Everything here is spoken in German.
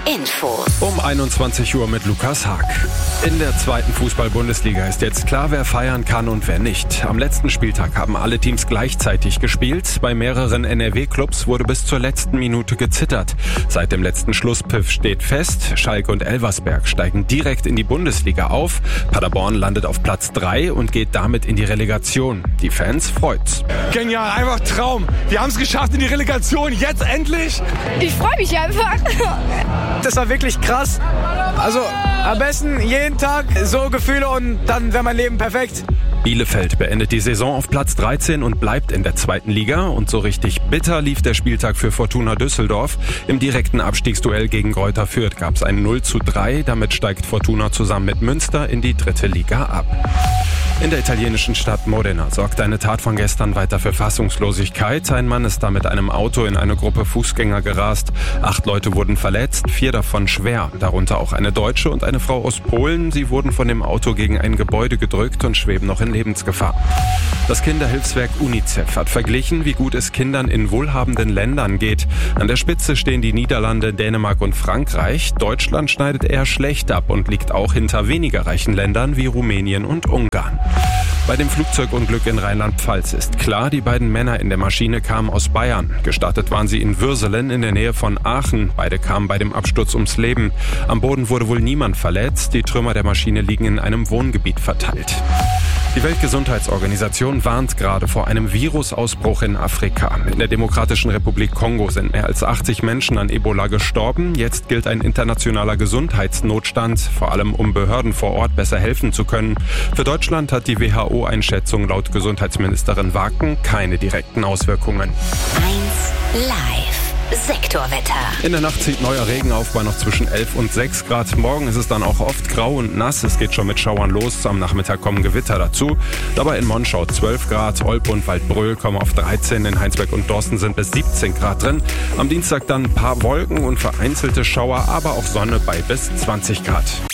Infos. Um 21 Uhr mit Lukas Haag. In der zweiten Fußball-Bundesliga ist jetzt klar, wer feiern kann und wer nicht. Am letzten Spieltag haben alle Teams gleichzeitig gespielt. Bei mehreren NRW-Clubs wurde bis zur letzten Minute gezittert. Seit dem letzten Schlusspfiff steht fest, Schalke und Elversberg steigen direkt in die Bundesliga auf. Paderborn landet auf Platz 3 und geht damit in die Relegation. Die Fans freut's. Genial, einfach Traum. Wir haben es geschafft in die Relegation, jetzt endlich. Ich freue mich einfach. Das war wirklich krass. Also am besten jeden Tag so Gefühle und dann wäre mein Leben perfekt. Bielefeld beendet die Saison auf Platz 13 und bleibt in der zweiten Liga. Und so richtig bitter lief der Spieltag für Fortuna Düsseldorf. Im direkten Abstiegsduell gegen Greuther Fürth gab es ein 0:3. Damit steigt Fortuna zusammen mit Münster in die dritte Liga ab. In der italienischen Stadt Modena sorgt eine Tat von gestern weiter für Fassungslosigkeit. Ein Mann ist da mit einem Auto in eine Gruppe Fußgänger gerast. 8 Leute wurden verletzt, 4 davon schwer. Darunter auch eine Deutsche und eine Frau aus Polen. Sie wurden von dem Auto gegen ein Gebäude gedrückt und schweben noch in Lebensgefahr. Das Kinderhilfswerk UNICEF hat verglichen, wie gut es Kindern in wohlhabenden Ländern geht. An der Spitze stehen die Niederlande, Dänemark und Frankreich. Deutschland schneidet eher schlecht ab und liegt auch hinter weniger reichen Ländern wie Rumänien und Ungarn. Bei dem Flugzeugunglück in Rheinland-Pfalz ist klar, die beiden Männer in der Maschine kamen aus Bayern. Gestartet waren sie in Würselen in der Nähe von Aachen. Beide kamen bei dem Absturz ums Leben. Am Boden wurde wohl niemand verletzt. Die Trümmer der Maschine liegen in einem Wohngebiet verteilt. Die Weltgesundheitsorganisation warnt gerade vor einem Virusausbruch in Afrika. In der Demokratischen Republik Kongo sind mehr als 80 Menschen an Ebola gestorben. Jetzt gilt ein internationaler Gesundheitsnotstand, vor allem um Behörden vor Ort besser helfen zu können. Für Deutschland hat die WHO-Einschätzung laut Gesundheitsministerin Waken keine direkten Auswirkungen. 1 Live. Sektorwetter. In der Nacht zieht neuer Regen auf bei noch zwischen 11 und 6 Grad. Morgen ist es dann auch oft grau und nass. Es geht schon mit Schauern los. Am Nachmittag kommen Gewitter dazu. Dabei in Monschau 12 Grad. Olpe und Waldbröl kommen auf 13. In Heinsberg und Dorsten sind bis 17 Grad drin. Am Dienstag dann ein paar Wolken und vereinzelte Schauer, aber auch Sonne bei bis 20 Grad.